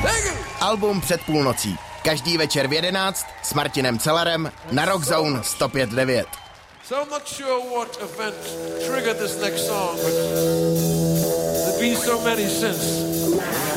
Album Před půlnocí. Každý večer v 11 s Martinem Cellarem na Rockzone 105.9. So I'm not sure what event triggered this next song, but there've been so many since.